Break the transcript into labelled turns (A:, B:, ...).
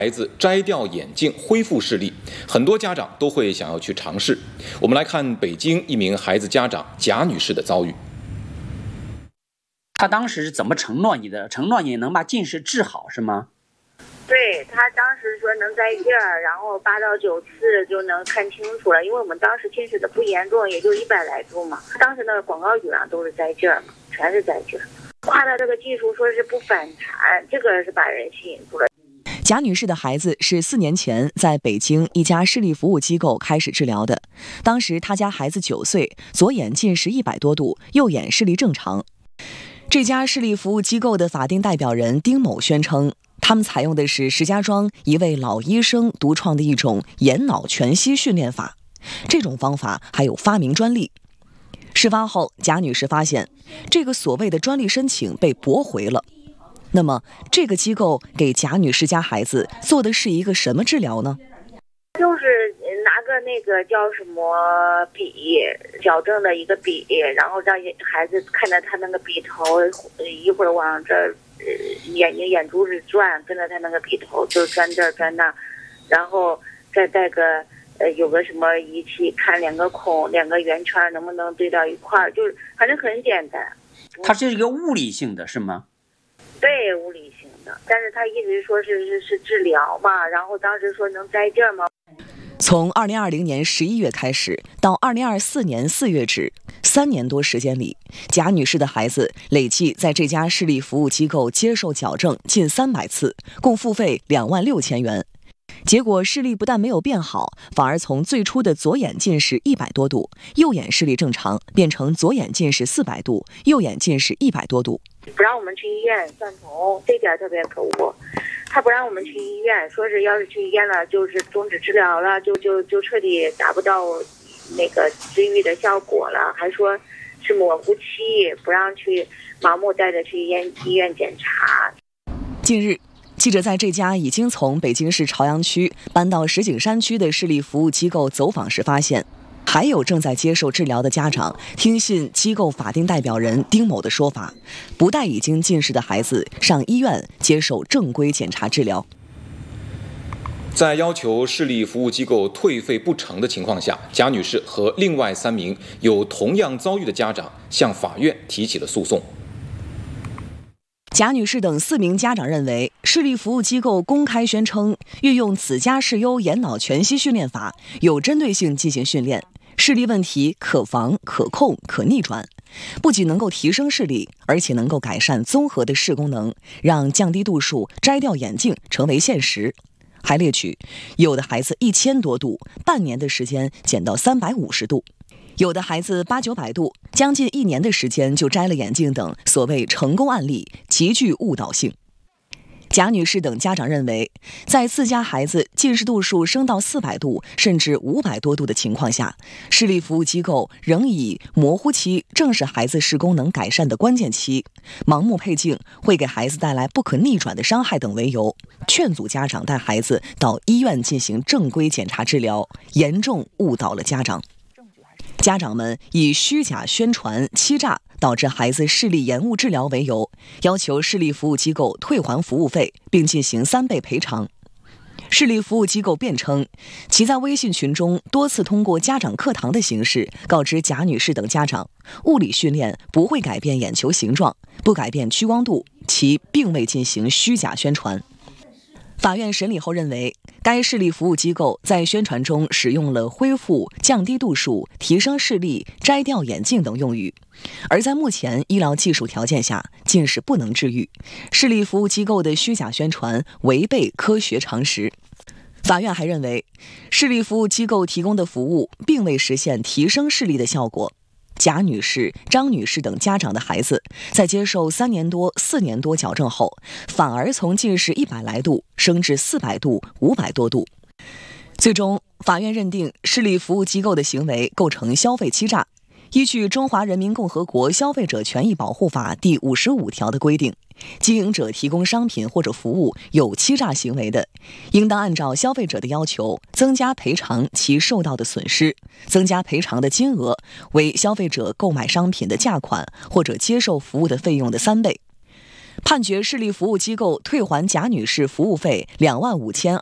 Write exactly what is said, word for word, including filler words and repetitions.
A: 孩子摘掉眼镜恢复视力，很多家长都会想要去尝试。我们来看北京一名孩子家长贾女士的遭遇。
B: 他当时是怎么承诺你的？承诺你能把近视治好是吗？
C: 对，他当时说能摘镜儿，然后八到九次就能看清楚了。因为我们当时近视的不严重，也就一百来度嘛。当时那个广告语上都是摘镜儿嘛，全是摘镜儿。夸他这个技术说是不反弹，这个是把人吸引住了。
D: 贾女士的孩子是四年前在北京一家视力服务机构开始治疗的。当时他家孩子九岁，左眼近视一百多度，右眼视力正常。这家视力服务机构的法定代表人丁某宣称，他们采用的是石家庄一位老医生独创的一种眼脑全息训练法，这种方法还有发明专利。事发后，贾女士发现这个所谓的专利申请被驳回了。那么这个机构给贾女士家孩子做的是一个什么治疗呢？
C: 就是拿个那个叫什么笔，矫正的一个笔，然后让孩子看着他那个笔头一会儿往这眼睛眼珠子转，跟着他那个笔头就转这转那，然后再带个呃有个什么仪器看两个孔两个圆圈能不能对到一块儿，就是反正很简单。
B: 它是一个物理性的是吗？
C: 对，物理性的，但是他一直说是是是治疗嘛，然后当时说能摘镜嘛。
D: 从二零二零年十一月开始到二零二四年四月止，三年多时间里，贾女士的孩子累计在这家视力服务机构接受矫正近三百次，共付费两万六千元。结果视力不但没有变好，反而从最初的左眼近视一百多度，右眼视力正常，变成左眼近视四百度，右眼近视一百多度。
C: 不让我们去医院散瞳，这点特别可恶。他不让我们去医院，说是要是去医院了，就是终止治疗了，就就就彻底达不到那个治愈的效果了，还说是模糊期，不让去盲目带着去医院医院检查。
D: 近日，记者在这家已经从北京市朝阳区搬到石景山区的视力服务机构走访时发现，还有正在接受治疗的家长听信机构法定代表人丁某的说法，不带已经近视的孩子上医院接受正规检查治疗。
A: 在要求视力服务机构退费不成的情况下，贾女士和另外三名有同样遭遇的家长向法院提起了诉讼。
D: 贾女士等四名家长认为，视力服务机构公开宣称运用此家视优眼脑全息训练法，有针对性进行训练，视力问题可防、可控、可逆转，不仅能够提升视力，而且能够改善综合的视功能，让降低度数、摘掉眼镜成为现实。还列举，有的孩子一千多度，半年的时间减到三百五十度。有的孩子八九百度，将近一年的时间就摘了眼镜等所谓成功案例极具误导性。贾女士等家长认为，在自家孩子近视度数升到四百度甚至五百多度的情况下，视力服务机构仍以模糊期正是孩子视功能改善的关键期，盲目配镜会给孩子带来不可逆转的伤害等为由，劝阻家长带孩子到医院进行正规检查治疗，严重误导了家长。家长们以虚假宣传、欺诈导致孩子视力延误治疗为由，要求视力服务机构退还服务费，并进行三倍赔偿。视力服务机构辩称，其在微信群中多次通过家长课堂的形式告知贾女士等家长，物理训练不会改变眼球形状，不改变屈光度，其并未进行虚假宣传。法院审理后认为，该视力服务机构在宣传中使用了恢复、降低度数、提升视力、摘掉眼镜等用语，而在目前医疗技术条件下，近视不能治愈。视力服务机构的虚假宣传违背科学常识。法院还认为，视力服务机构提供的服务并未实现提升视力的效果。贾女士、张女士等家长的孩子在接受三年多、四年多矫正后，反而从近视一百来度升至四百度、五百多度。最终，法院认定视力服务机构的行为构成消费欺诈。依据《中华人民共和国消费者权益保护法》第五十五条的规定，经营者提供商品或者服务有欺诈行为的，应当按照消费者的要求增加赔偿其受到的损失，增加赔偿的金额为消费者购买商品的价款或者接受服务的费用的三倍。 判决视力服务机构退还贾女士服务费两万五千